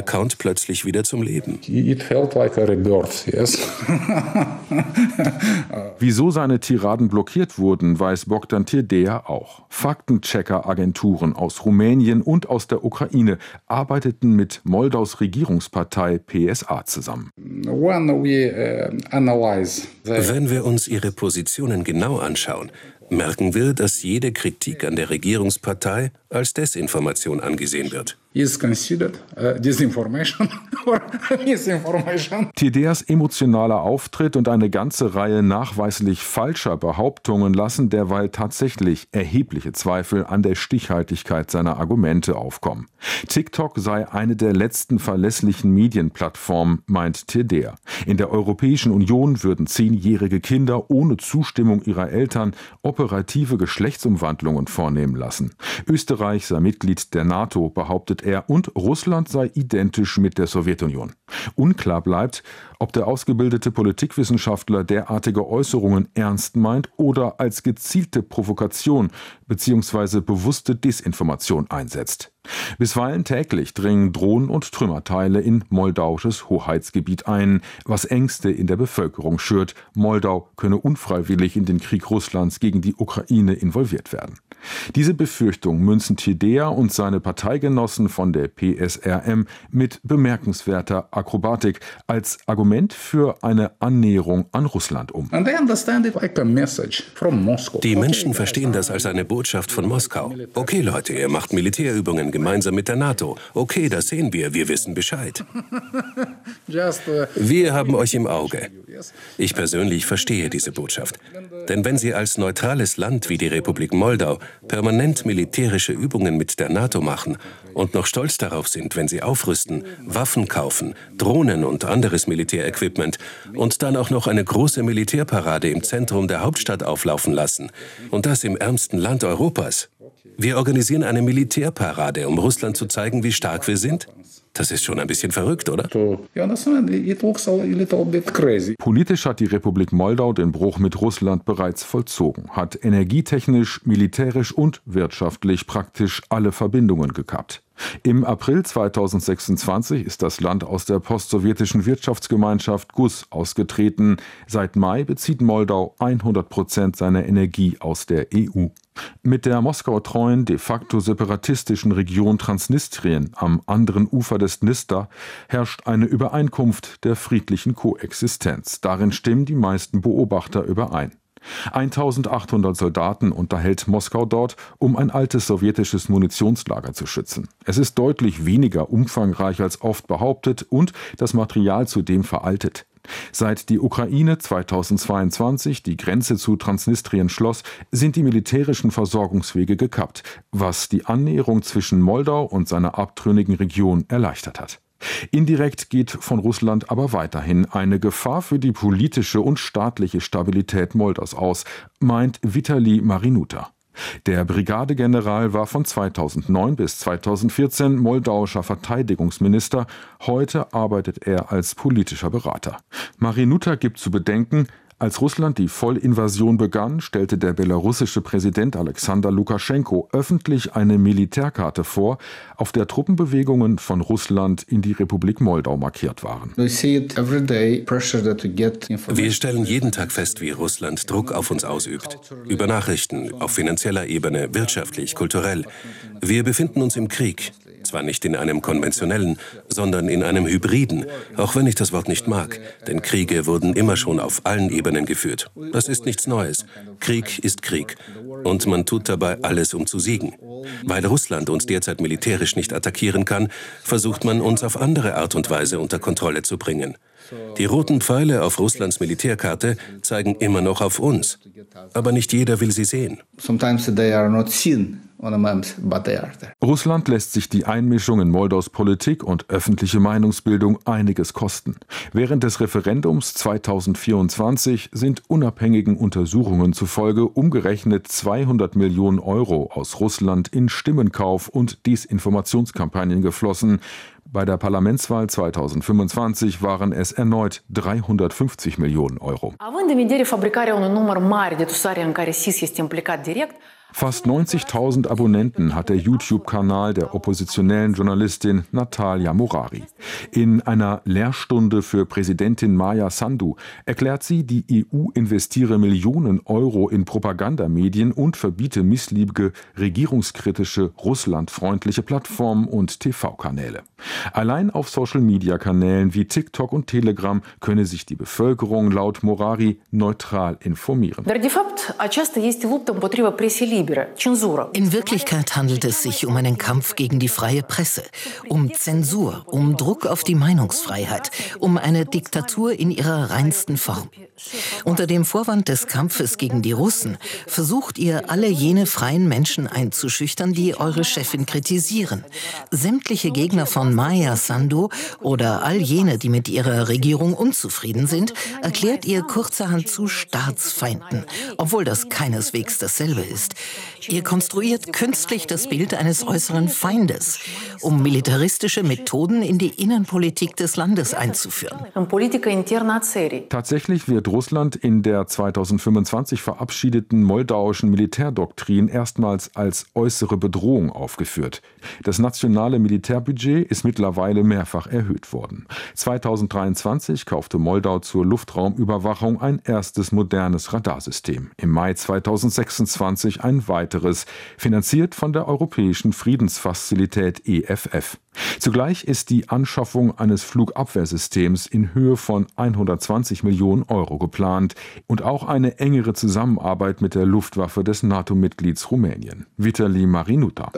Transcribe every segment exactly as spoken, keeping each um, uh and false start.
Account plötzlich wieder zum Leben. It felt like a rebirth, yes. Wieso seine Tiraden blockiert wurden, weiß Bogdan Tirdeja auch. Faktenchecker-Agenturen aus Rumänien und aus der Ukraine arbeiteten mit Moldaus Regierungspartei P S A zusammen. When we, uh, analyze the Wenn wir uns ihre Positionen genau anschauen, merken wir, dass jede Kritik an der Regierungspartei als Desinformation angesehen wird. is considered uh, disinformation or misinformation. Tirdejas emotionaler Auftritt und eine ganze Reihe nachweislich falscher Behauptungen lassen derweil tatsächlich erhebliche Zweifel an der Stichhaltigkeit seiner Argumente aufkommen. TikTok sei eine der letzten verlässlichen Medienplattformen, meint Tirdeja. In der Europäischen Union würden zehnjährige Kinder ohne Zustimmung ihrer Eltern operative Geschlechtsumwandlungen vornehmen lassen. Österreich sei Mitglied der NATO, behauptet er, und Russland sei identisch mit der Sowjetunion. Unklar bleibt, ob der ausgebildete Politikwissenschaftler derartige Äußerungen ernst meint oder als gezielte Provokation bzw. bewusste Desinformation einsetzt. Bisweilen täglich dringen Drohnen und Trümmerteile in moldauisches Hoheitsgebiet ein, was Ängste in der Bevölkerung schürt. Moldau könne unfreiwillig in den Krieg Russlands gegen die Ukraine involviert werden. Diese Befürchtung münzen Tirdeja und seine Parteigenossen von der P S R M mit bemerkenswerter Akrobatik als Argument für eine Annäherung an Russland um. Die Menschen verstehen das als eine Botschaft von Moskau. Okay, Leute, ihr macht Militärübungen gemeinsam mit der NATO. Okay, das sehen wir, wir wissen Bescheid. Wir haben euch im Auge. Ich persönlich verstehe diese Botschaft. Denn wenn Sie als neutrales Land wie die Republik Moldau permanent militärische Übungen mit der NATO machen und noch stolz darauf sind, wenn Sie aufrüsten, Waffen kaufen, Drohnen und anderes Militärequipment und dann auch noch eine große Militärparade im Zentrum der Hauptstadt auflaufen lassen, und das im ärmsten Land Europas. Wir organisieren eine Militärparade, um Russland zu zeigen, wie stark wir sind. Das ist schon ein bisschen verrückt, oder? Politisch hat die Republik Moldau den Bruch mit Russland bereits vollzogen, hat energietechnisch, militärisch und wirtschaftlich praktisch alle Verbindungen gekappt. Im April zweitausendsechsundzwanzig ist das Land aus der postsowjetischen Wirtschaftsgemeinschaft G U S ausgetreten. Seit Mai bezieht Moldau hundert Prozent seiner Energie aus der E U. Mit der Moskau-treuen, de facto separatistischen Region Transnistrien am anderen Ufer des Dnister herrscht eine Übereinkunft der friedlichen Koexistenz. Darin stimmen die meisten Beobachter überein. eintausendachthundert Soldaten unterhält Moskau dort, um ein altes sowjetisches Munitionslager zu schützen. Es ist deutlich weniger umfangreich als oft behauptet und das Material zudem veraltet. Seit die Ukraine zweitausendzweiundzwanzig die Grenze zu Transnistrien schloss, sind die militärischen Versorgungswege gekappt, was die Annäherung zwischen Moldau und seiner abtrünnigen Region erleichtert hat. Indirekt geht von Russland aber weiterhin eine Gefahr für die politische und staatliche Stabilität Moldaus aus, meint Vitali Marinuta. Der Brigadegeneral war von zweitausendneun bis zweitausendvierzehn moldauischer Verteidigungsminister. Heute arbeitet er als politischer Berater. Marinuta gibt zu bedenken, als Russland die Vollinvasion begann, stellte der belarussische Präsident Alexander Lukaschenko öffentlich eine Militärkarte vor, auf der Truppenbewegungen von Russland in die Republik Moldau markiert waren. Wir stellen jeden Tag fest, wie Russland Druck auf uns ausübt. Über Nachrichten, auf finanzieller Ebene, wirtschaftlich, kulturell. Wir befinden uns im Krieg. Zwar nicht in einem konventionellen, sondern in einem hybriden, auch wenn ich das Wort nicht mag. Denn Kriege wurden immer schon auf allen Ebenen geführt. Das ist nichts Neues. Krieg ist Krieg. Und man tut dabei alles, um zu siegen. Weil Russland uns derzeit militärisch nicht attackieren kann, versucht man, uns auf andere Art und Weise unter Kontrolle zu bringen. Die roten Pfeile auf Russlands Militärkarte zeigen immer noch auf uns. Aber nicht jeder will sie sehen. Russland lässt sich die Einmischung in Moldaus Politik und öffentliche Meinungsbildung einiges kosten. Während des Referendums zweitausendvierundzwanzig sind unabhängigen Untersuchungen zufolge umgerechnet zweihundert Millionen Euro aus Russland in Stimmenkauf und Desinformationskampagnen geflossen. Bei der Parlamentswahl zweitausendfünfundzwanzig waren es erneut dreihundertfünfzig Millionen Euro. Fast neunzigtausend Abonnenten hat der YouTube-Kanal der oppositionellen Journalistin Natalia Morari. In einer Lehrstunde für Präsidentin Maia Sandu erklärt sie, die E U investiere Millionen Euro in Propagandamedien und verbiete missliebige, regierungskritische, russlandfreundliche Plattformen und T V-Kanäle. Allein auf Social-Media-Kanälen wie TikTok und Telegram könne sich die Bevölkerung laut Morari neutral informieren. In Wirklichkeit handelt es sich um einen Kampf gegen die freie Presse, um Zensur, um Druck auf die Meinungsfreiheit, um eine Diktatur in ihrer reinsten Form. Unter dem Vorwand des Kampfes gegen die Russen versucht ihr, alle jene freien Menschen einzuschüchtern, die eure Chefin kritisieren. Sämtliche Gegner von Maia Sandu oder all jene, die mit ihrer Regierung unzufrieden sind, erklärt ihr kurzerhand zu Staatsfeinden, obwohl das keineswegs dasselbe ist. Ihr konstruiert künstlich das Bild eines äußeren Feindes, um militaristische Methoden in die Innenpolitik des Landes einzuführen. Tatsächlich wird Russland in der zweitausendfünfundzwanzig verabschiedeten moldauischen Militärdoktrin erstmals als äußere Bedrohung aufgeführt. Das nationale Militärbudget ist mittlerweile mehrfach erhöht worden. zweitausenddreiundzwanzig kaufte Moldau zur Luftraumüberwachung ein erstes modernes Radarsystem. Im Mai zweitausendsechsundzwanzig ein weiteres, finanziert von der Europäischen Friedensfazilität E F F. Zugleich ist die Anschaffung eines Flugabwehrsystems in Höhe von hundertzwanzig Millionen Euro geplant und auch eine engere Zusammenarbeit mit der Luftwaffe des NATO-Mitglieds Rumänien. Vitali Marinuta.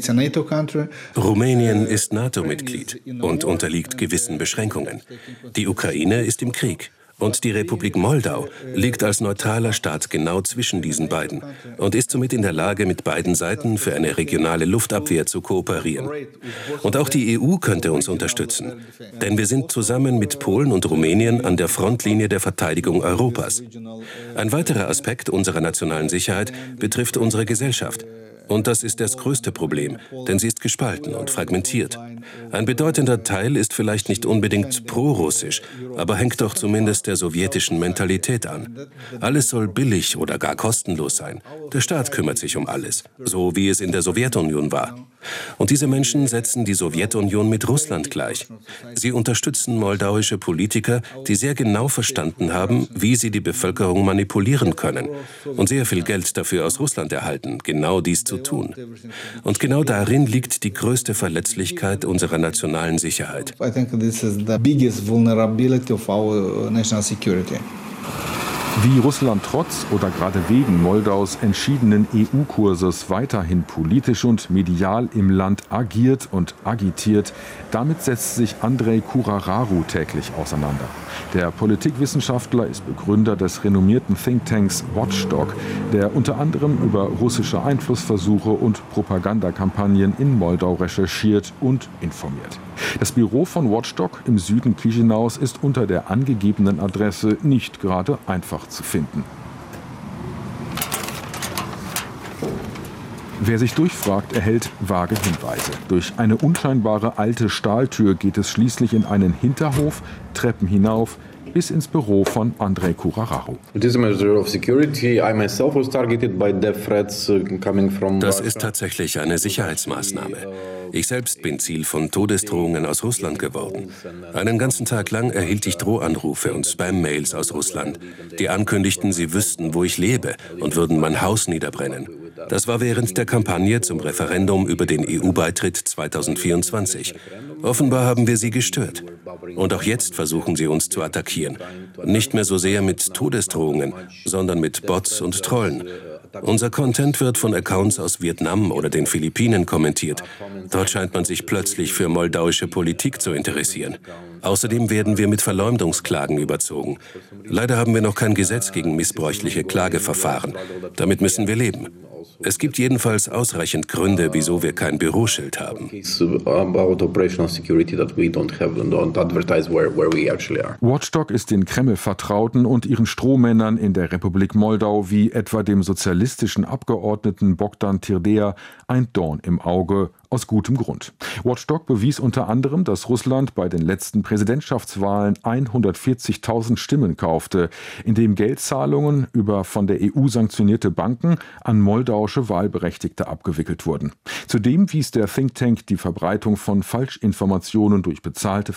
Rumänien ist NATO-Mitglied und unterliegt gewissen Beschränkungen. Die Ukraine ist im Krieg. Und die Republik Moldau liegt als neutraler Staat genau zwischen diesen beiden und ist somit in der Lage, mit beiden Seiten für eine regionale Luftabwehr zu kooperieren. Und auch die E U könnte uns unterstützen, denn wir sind zusammen mit Polen und Rumänien an der Frontlinie der Verteidigung Europas. Ein weiterer Aspekt unserer nationalen Sicherheit betrifft unsere Gesellschaft. Und das ist das größte Problem, denn sie ist gespalten und fragmentiert. Ein bedeutender Teil ist vielleicht nicht unbedingt pro-russisch, aber hängt doch zumindest der sowjetischen Mentalität an. Alles soll billig oder gar kostenlos sein. Der Staat kümmert sich um alles, so wie es in der Sowjetunion war. Und diese Menschen setzen die Sowjetunion mit Russland gleich. Sie unterstützen moldauische Politiker, die sehr genau verstanden haben, wie sie die Bevölkerung manipulieren können und sehr viel Geld dafür aus Russland erhalten, genau dies zu tun. Und genau darin liegt die größte Verletzlichkeit unserer nationalen Sicherheit. I think this is the biggest vulnerability of our national security. Wie Russland trotz oder gerade wegen Moldaus entschiedenen E U-Kurses weiterhin politisch und medial im Land agiert und agitiert, damit setzt sich Andrei Kurararu täglich auseinander. Der Politikwissenschaftler ist Begründer des renommierten Thinktanks Watchdog, der unter anderem über russische Einflussversuche und Propagandakampagnen in Moldau recherchiert und informiert. Das Büro von Watchdog im Süden Chișinăus ist unter der angegebenen Adresse nicht gerade einfach zu finden. Wer sich durchfragt, erhält vage Hinweise. Durch eine unscheinbare alte Stahltür geht es schließlich in einen Hinterhof, Treppen hinauf, bis ins Büro von Andrei Kurararu. Das ist tatsächlich eine Sicherheitsmaßnahme. Ich selbst bin Ziel von Todesdrohungen aus Russland geworden. Einen ganzen Tag lang erhielt ich Drohanrufe und Spam-Mails aus Russland, die ankündigten, sie wüssten, wo ich lebe und würden mein Haus niederbrennen. Das war während der Kampagne zum Referendum über den E U-Beitritt zweitausendvierundzwanzig. Offenbar haben wir sie gestört. Und auch jetzt versuchen sie uns zu attackieren. Nicht mehr so sehr mit Todesdrohungen, sondern mit Bots und Trollen. Unser Content wird von Accounts aus Vietnam oder den Philippinen kommentiert. Dort scheint man sich plötzlich für moldauische Politik zu interessieren. Außerdem werden wir mit Verleumdungsklagen überzogen. Leider haben wir noch kein Gesetz gegen missbräuchliche Klageverfahren. Damit müssen wir leben. Es gibt jedenfalls ausreichend Gründe, wieso wir kein Büroschild haben. Watchdog ist den Kreml-Vertrauten und ihren Strohmännern in der Republik Moldau wie etwa dem Sozialisten sozialistischen Abgeordneten Bogdan Tirdea ein Dorn im Auge, aus gutem Grund. Watchdog bewies unter anderem, dass Russland bei den letzten Präsidentschaftswahlen hundertvierzigtausend Stimmen kaufte, indem Geldzahlungen über von der E U sanktionierte Banken an moldauische Wahlberechtigte abgewickelt wurden. Zudem wies der Think Tank die Verbreitung von Falschinformationen durch bezahlte